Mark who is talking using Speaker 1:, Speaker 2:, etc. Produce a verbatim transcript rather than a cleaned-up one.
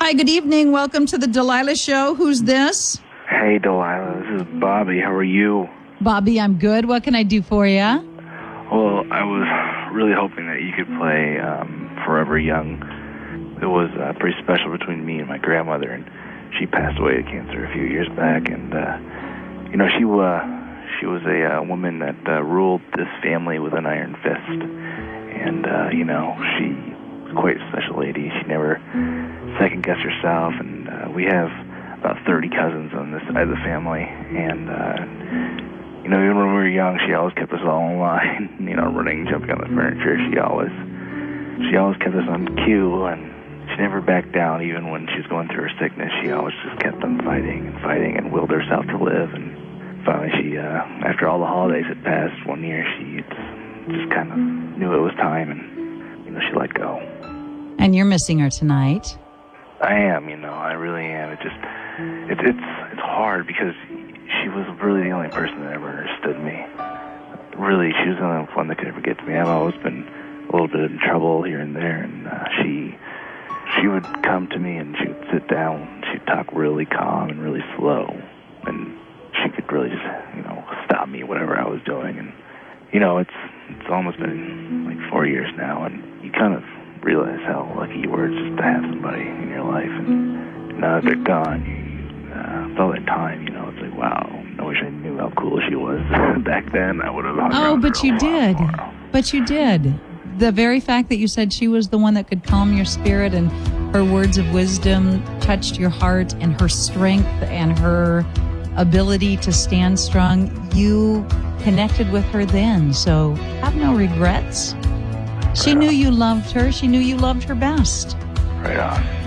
Speaker 1: Hi, good evening. Welcome to the Delilah Show. Who's this?
Speaker 2: Hey, Delilah. This is Bobby. How are you?
Speaker 1: Bobby, I'm good. What can I do for you?
Speaker 2: Well, I was really hoping that you could play um, Forever Young. It was uh, pretty special between me and my grandmother, and she passed away of cancer a few years back. And, uh, you know, she, uh, she was a uh, woman that uh, ruled this family with an iron fist. And, uh, you know, she was quite a special lady. She never second-guessed herself, and uh, we have about thirty cousins on this side of the family. And, uh, you know, even when we were young, she always kept us all in line, you know, running, jumping on the furniture. She always, she always kept us on cue, and she never backed down, even when she was going through her sickness. She always just kept on fighting and fighting and willed herself to live. And finally, she, uh, after all the holidays had passed one year, she just, just kind of knew it was time, and, you know, she let go.
Speaker 1: And you're missing her tonight.
Speaker 2: I am, you know, I really am. It just, it, it's, it's hard because she was really the only person that ever understood me. Really, she was the only one that could ever get to me. I've always been a little bit in trouble here and there, and uh, she she would come to me and she would sit down. She'd talk really calm and really slow, and she could really just, you know, stop me, whatever I was doing. And, you know, it's it's almost been like four years now, and you kind of realize how lucky you were just to have somebody in your life. And now that they're gone, you uh, all that time, you know, it's like, wow, I wish I knew how cool she was back then. I would have hung
Speaker 1: Oh,
Speaker 2: around
Speaker 1: but
Speaker 2: her a
Speaker 1: you
Speaker 2: lot
Speaker 1: did.
Speaker 2: more.
Speaker 1: But you did. The very fact that you said she was the one that could calm your spirit, and her words of wisdom touched your heart, and her strength and her ability to stand strong, you connected with her then. So have no regrets. She
Speaker 2: Right
Speaker 1: knew
Speaker 2: on.
Speaker 1: you loved her. She knew you loved her best.
Speaker 2: Right on.